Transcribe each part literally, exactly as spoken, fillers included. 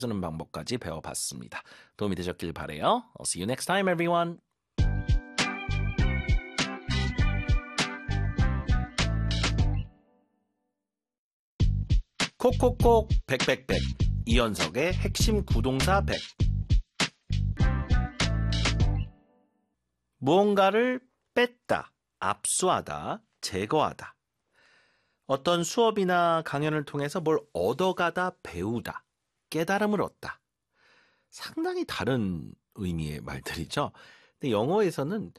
쓰는 방법까지 배워봤습니다. 도움이 되셨길 바래요. I'll see you next time, everyone. 콕콕콕 백백백 이연석의 핵심 구동사 백. 무언가를 뺐다, 압수하다, 제거하다. 어떤 수업이나 강연을 통해서 뭘 얻어가다, 배우다, 깨달음을 얻다. 상당히 다른 의미의 말들이죠. 근데 영어에서는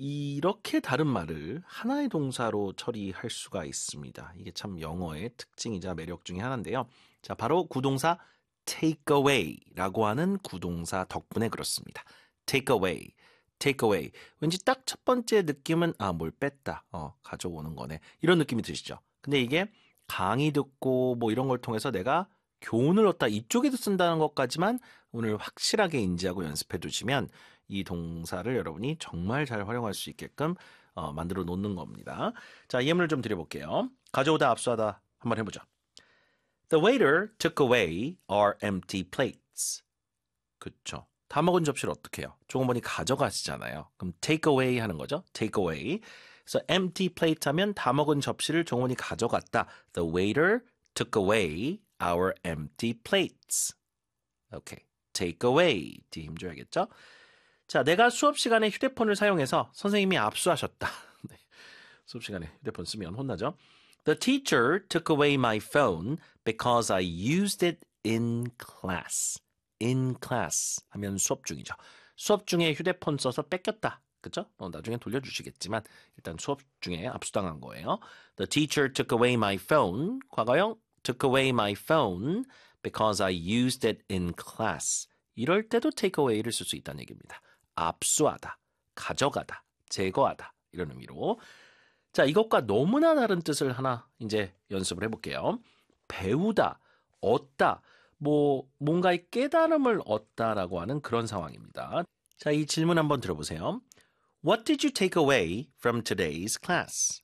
이렇게 다른 말을 하나의 동사로 처리할 수가 있습니다. 이게 참 영어의 특징이자 매력 중에 하나인데요. 자, 바로 구동사 take away라고 하는 구동사 덕분에 그렇습니다. take away, take away. 왠지 딱 첫 번째 느낌은 아, 뭘 뺐다, 어, 가져오는 거네. 이런 느낌이 드시죠? 근데 이게 강의 듣고 뭐 이런 걸 통해서 내가 교훈을 얻다 이쪽에도 쓴다는 것까지만 오늘 확실하게 인지하고 연습해 두시면 이 동사를 여러분이 정말 잘 활용할 수 있게끔 어, 만들어 놓는 겁니다. 자, 예문을 좀 드려볼게요. 가져오다, 압수하다 한번 해보죠. The waiter took away our empty plates. 그쵸. 다 먹은 접시를 어떻게 해요? 종업원이 가져가시잖아요. 그럼 take away 하는 거죠. take away. 그래서 empty plate 하면 다 먹은 접시를 종업원이 가져갔다. The waiter took away our empty plates. 오케이. take away. 뒤 힘줘야겠죠? 자, 내가 수업 시간에 휴대폰을 사용해서 선생님이 압수하셨다. 네. 수업 시간에 휴대폰 쓰면 혼나죠? The teacher took away my phone because I used it in class. in class 하면 수업 중이죠. 수업 중에 휴대폰 써서 뺏겼다. 그죠? 어, 나중에 돌려주시겠지만 일단 수업 중에 압수당한 거예요. The teacher took away my phone. 과거형 took away my phone because I used it in class. 이럴 때도 take away를 쓸 수 있다는 얘기입니다. 압수하다, 가져가다, 제거하다 이런 의미로. 자, 이것과 너무나 다른 뜻을 하나 이제 연습을 해볼게요. 배우다, 얻다, 뭐 뭔가의 깨달음을 얻다라고 하는 그런 상황입니다. 자, 이 질문 한번 들어보세요. What did you take away from today's class?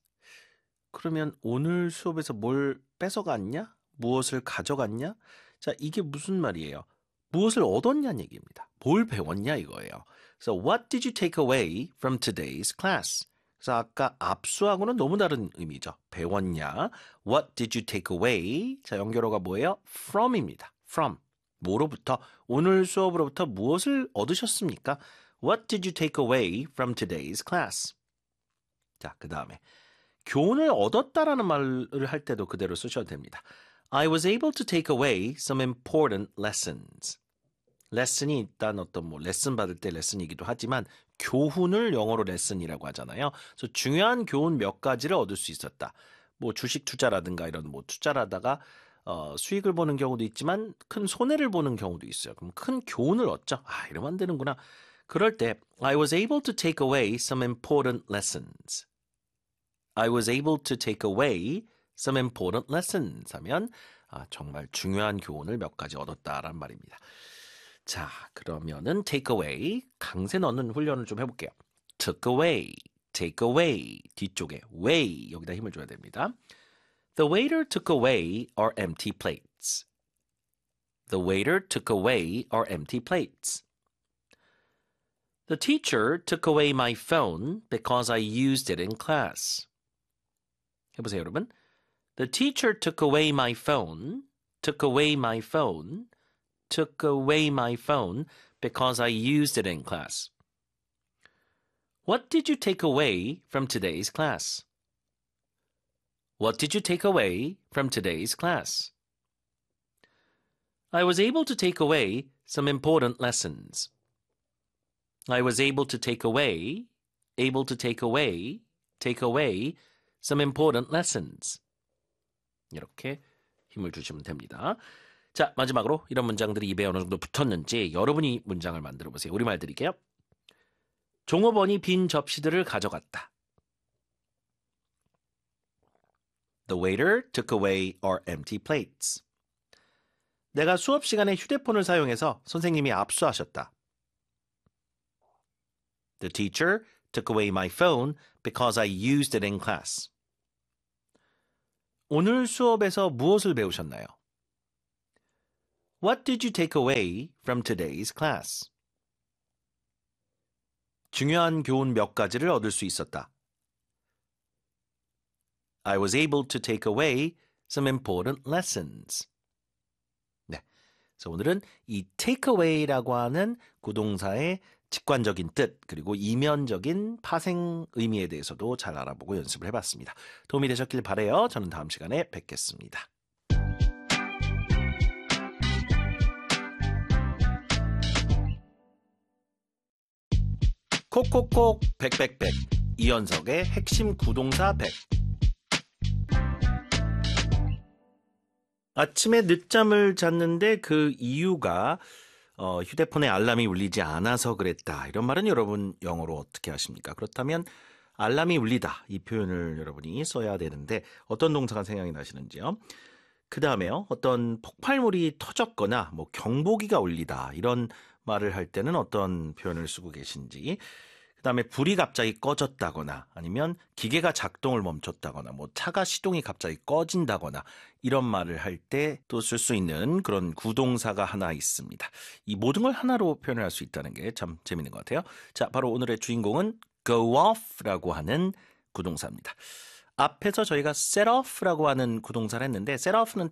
그러면 오늘 수업에서 뭘 뺏어갔냐? 무엇을 가져갔냐? 자, 이게 무슨 말이에요? 무엇을 얻었냐는 얘기입니다. 뭘 배웠냐 이거예요. So what did you take away from today's class? 그래서 아까 압수하고는 너무 다른 의미죠. 배웠냐? What did you take away? 자, 연결어가 뭐예요? from입니다. from. 뭐로부터? 오늘 수업으로부터 무엇을 얻으셨습니까? What did you take away from today's class? 자, 그 다음에 교훈을 얻었다라는 말을 할 때도 그대로 쓰셔도 됩니다. I was able to take away some important lessons. 레슨이 일단 어떤 뭐 레슨 받을 때 레슨이기도 하지만 교훈을 영어로 레슨이라고 하잖아요. 그래서 중요한 교훈 몇 가지를 얻을 수 있었다. 뭐 주식 투자라든가 이런 뭐 투자를 하다가 어, 수익을 보는 경우도 있지만 큰 손해를 보는 경우도 있어요. 그럼 큰 교훈을 얻죠. 아, 이러면 안 되는구나. 그럴 때 I was able to take away some important lessons. I was able to take away some important lessons 하면 아, 정말 중요한 교훈을 몇 가지 얻었다라는 말입니다. 자, 그러면은 take away 강세 넣는 훈련을 좀 해볼게요. took away, take away 뒤쪽에 way 여기다 힘을 줘야 됩니다. The waiter took away our empty plates. The waiter took away our empty plates. The teacher took away my phone because I used it in class. 해보세요, 여러분. The teacher took away my phone, took away my phone, took away my phone because I used it in class. What did you take away from today's class? What did you take away from today's class? I was able to take away some important lessons. I was able to take away, able to take away, take away some important lessons. 이렇게 힘을 주시면 됩니다. 자, 마지막으로 이런 문장들이 입에 어느 정도 붙었는지 여러분이 문장을 만들어 보세요. 우리말 드릴게요. 종업원이 빈 접시들을 가져갔다. The waiter took away our empty plates. 내가 수업 시간에 휴대폰을 사용해서 선생님이 압수하셨다. The teacher took away my phone because I used it in class. 오늘 수업에서 무엇을 배우셨나요? What did you take away from today's class? 중요한 교훈 몇 가지를 얻을 수 있었다. I was able to take away some important lessons. 네, 그래서 오늘은 이 take away라고 하는 구동사의 직관적인 뜻 그리고 이면적인 파생 의미에 대해서도 잘 알아보고 연습을 해봤습니다. 도움이 되셨길 바라요. 저는 다음 시간에 뵙겠습니다. 콕콕콕 백백백 이연석의 핵심 구동사 백. 아침에 늦잠을 잤는데 그 이유가 어, 휴대폰에 알람이 울리지 않아서 그랬다. 이런 말은 여러분 영어로 어떻게 하십니까? 그렇다면 알람이 울리다 이 표현을 여러분이 써야 되는데 어떤 동사가 생각이 나시는지요? 그 다음에요. 어떤 폭발물이 터졌거나 뭐 경보기가 울리다 이런 말을 할 때는 어떤 표현을 쓰고 계신지, 그 다음에 불이 갑자기 꺼졌다거나 아니면 기계가 작동을 멈췄다거나 뭐 차가 시동이 갑자기 꺼진다거나 이런 말을 할 때 또 쓸 수 있는 그런 구동사가 하나 있습니다. 이 모든 걸 하나로 표현할 수 있다는 게 참 재밌는 것 같아요. 자, 바로 오늘의 주인공은 go off라고 하는 구동사입니다. 앞에서 저희가 set off라고 하는 구동사를 했는데 set off는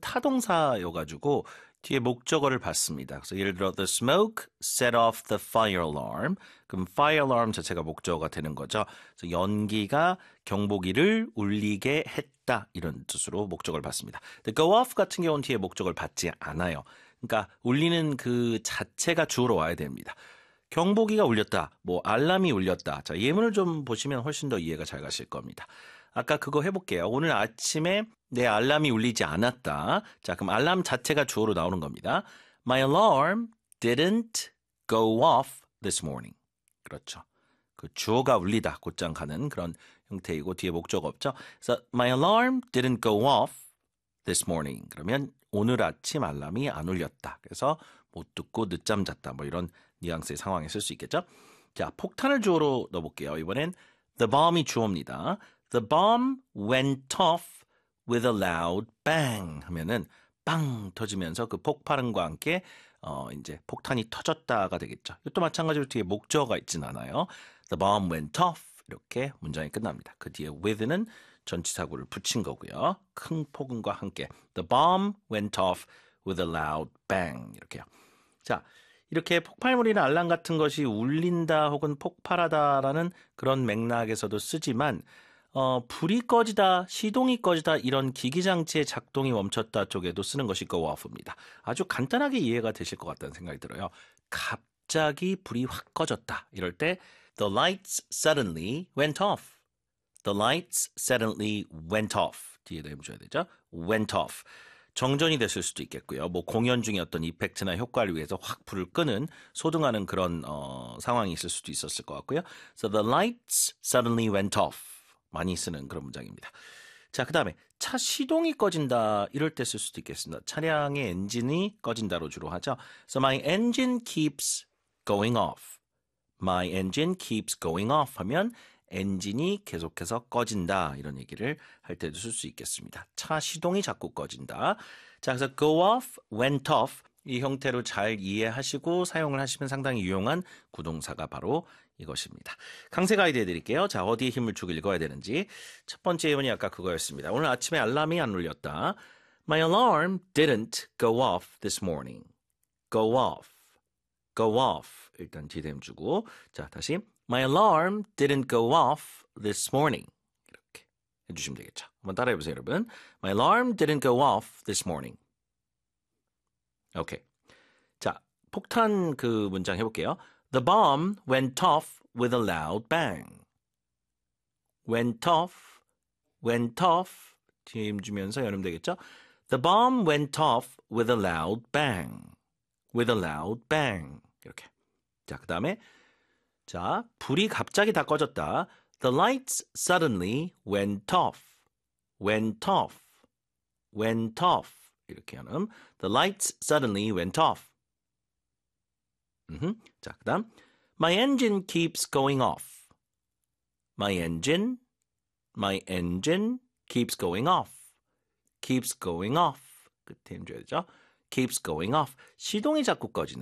타동사여가지고 뒤에 목적어를 받습니다. 그래서 예를 들어 the smoke set off the fire alarm. 그럼 fire alarm 자체가 목적어가 되는 거죠. 그래서 연기가 경보기를 울리게 했다 이런 뜻으로 목적어를 받습니다. 근데 go off 같은 경우는 뒤에 목적어를 받지 않아요. 그러니까 울리는 그 자체가 주어로 와야 됩니다. 경보기가 울렸다, 뭐 알람이 울렸다. 자, 예문을 좀 보시면 훨씬 더 이해가 잘 가실 겁니다. 아까 그거 해볼게요. 오늘 아침에 내 알람이 울리지 않았다. 자, 그럼 알람 자체가 주어로 나오는 겁니다. My alarm didn't go off this morning. 그렇죠. 그 주어가 울리다, 곧장 가는 그런 형태이고 뒤에 목적어 없죠. 그래서 My alarm didn't go off this morning. 그러면 오늘 아침 알람이 안 울렸다. 그래서 못 듣고 늦잠 잤다. 뭐 이런 뉘앙스의 상황에 쓸 수 있겠죠. 자, 폭탄을 주어로 넣어볼게요. 이번엔 the bomb이 주어입니다. The bomb went off with a loud bang 하면은 빵 터지면서 그 폭발음과 함께 어 이제 폭탄이 터졌다가 되겠죠. 이것도 마찬가지로 뒤에 목적어가 있진 않아요. The bomb went off 이렇게 문장이 끝납니다. 그 뒤에 with는 전치사구를 붙인 거고요. 큰 폭음과 함께 The bomb went off with a loud bang 이렇게요. 자, 이렇게 폭발물이나 알람 같은 것이 울린다 혹은 폭발하다라는 그런 맥락에서도 쓰지만 어, 불이 꺼지다, 시동이 꺼지다 이런 기기장치의 작동이 멈췄다 쪽에도 쓰는 것이 go off입니다. 아주 간단하게 이해가 되실 것 같다는 생각이 들어요. 갑자기 불이 확 꺼졌다. 이럴 때 The lights suddenly went off. The lights suddenly went off. 뒤에다 해줘야 되죠. went off. 정전이 됐을 수도 있겠고요. 뭐 공연 중에 어떤 이펙트나 효과를 위해서 확 불을 끄는 소등하는 그런 어, 상황이 있을 수도 있었을 것 같고요. So the lights suddenly went off. 많이 쓰는 그런 문장입니다. 자, 그 다음에 차 시동이 꺼진다 이럴 때 쓸 수도 있겠습니다. 차량의 엔진이 꺼진다로 주로 하죠. So my engine keeps going off. My engine keeps going off 하면 엔진이 계속해서 꺼진다 이런 얘기를 할 때도 쓸 수 있겠습니다. 차 시동이 자꾸 꺼진다. 자, 그래서 go off, went off 이 형태로 잘 이해하시고 사용을 하시면 상당히 유용한 구동사가 바로 이것입니다. 강세 가이드 해드릴게요. 자, 어디에 힘을 주고 읽어야 되는지. 첫 번째 예문이 아까 그거였습니다. 오늘 아침에 알람이 안 울렸다. My alarm didn't go off this morning. Go off, go off. 일단 뒤대음 주고. 자, 다시. My alarm didn't go off this morning. 이렇게 해주시면 되겠죠. 한번 따라해보세요, 여러분. My alarm didn't go off this morning. 오케이. 자, 폭탄 그 문장 해볼게요. The bomb went off with a loud bang. went off, went off. 뒤에 힘 주면서 연음 되겠죠? The bomb went off with a loud bang. with a loud bang. 이렇게. 자, 그 다음에 자, 불이 갑자기 다 꺼졌다. The lights suddenly went off. went off. went off. 이렇게 하는 The lights suddenly went off. 음흠. 자, 그 다음 My engine keeps going off. My engine, my engine keeps going off. keeps going off. 끝에 힘줘야 되죠. keeps going off. 시동이 자꾸 꺼지네.